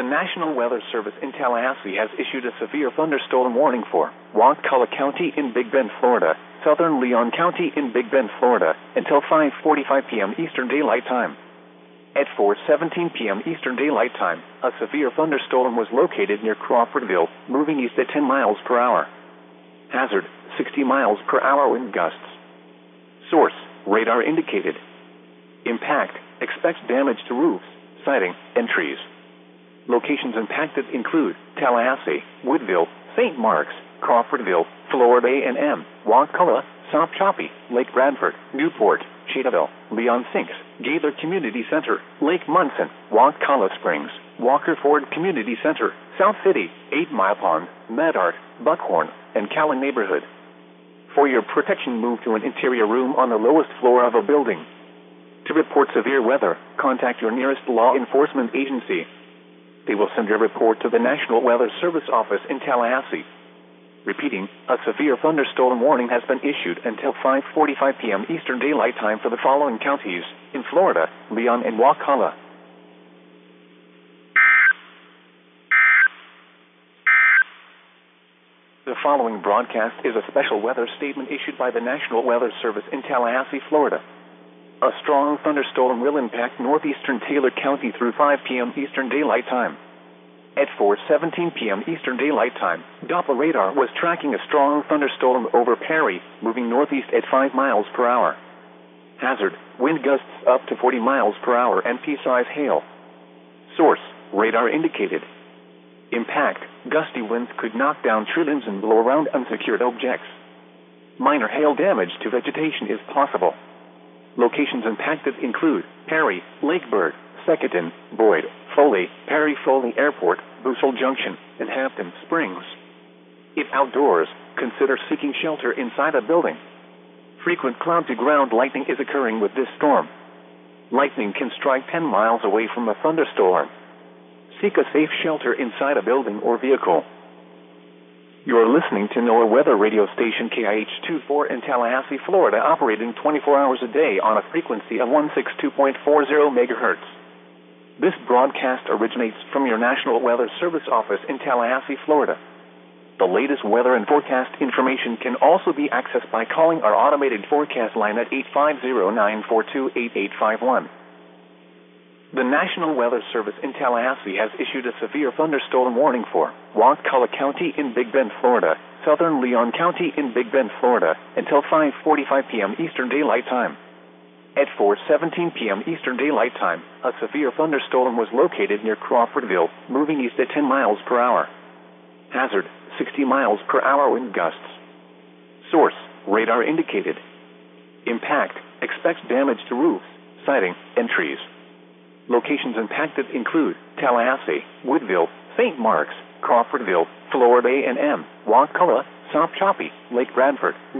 National Weather Service in Tallahassee has issued a severe thunderstorm warning for Wakulla County in Big Bend, Florida, southern Leon County in Big Bend, Florida, until 5:45 p.m. Eastern Daylight Time. At 4:17 p.m. Eastern Daylight Time, a severe thunderstorm was located near Crawfordville, moving east at 10 miles per hour. Hazard, 60 miles per hour wind gusts. Source, radar indicated. Impact, expects damage to roofs, siding, and trees. Locations impacted include Tallahassee, Woodville, St. Marks, Crawfordville, Florida A&M, Wakulla, South Choppy, Lake Bradford, Newport, Cheetahville, Leon Sinks, Gaylor Community Center, Lake Munson, Wakulla Springs, Walker Ford Community Center, South City, 8 Mile Pond, Medart, Buckhorn, and Callan neighborhood. For your protection, move to an interior room on the lowest floor of a building. To report severe weather, contact your nearest law enforcement agency. They will send your report to the National Weather Service office in Tallahassee. Repeating, a severe thunderstorm warning has been issued until 5:45 p.m. Eastern Daylight Time for the following counties in Florida: Leon and Wakulla. The following broadcast is a special weather statement issued by the National Weather Service in Tallahassee, Florida. A strong thunderstorm will impact northeastern Taylor County through 5 p.m. Eastern Daylight Time. At 4:17 p.m. Eastern Daylight Time, Doppler radar was tracking a strong thunderstorm over Perry, moving northeast at 5 miles per hour. Hazard, wind gusts up to 40 miles per hour and pea-size hail. Source, radar indicated. Impact, gusty winds could knock down tree limbs and blow around unsecured objects. Minor hail damage to vegetation is possible. Locations impacted include Perry, Lakebird, Seckerton, Boyd, Foley, Perry-Foley Airport, Bussell Junction, and Hampton Springs. If outdoors, consider seeking shelter inside a building. Frequent cloud-to-ground lightning is occurring with this storm. Lightning can strike 10 miles away from a thunderstorm. Seek a safe shelter inside a building or vehicle. You are listening to NOAA weather radio station KIH24 in Tallahassee, Florida, operating 24 hours a day on a frequency of 162.40 megahertz. This broadcast originates from your National Weather Service office in Tallahassee, Florida. The latest weather and forecast information can also be accessed by calling our automated forecast line at 850-942-8851. The National Weather Service in Tallahassee has issued a severe thunderstorm warning for Wakulla County in Big Bend, Florida, southern Leon County in Big Bend, Florida, until 5:45 p.m. Eastern Daylight Time. At 4:17 p.m. Eastern Daylight Time, a severe thunderstorm was located near Crawfordville, moving east at 10 miles per hour. Hazard, 60 miles per hour wind gusts. Source, radar indicated. Impact, expects damage to roofs, siding, and trees. Locations impacted include Tallahassee, Woodville, St. Marks, Crawfordville, Florida A&M, Wakulla, South Choppy, Lake Bradford,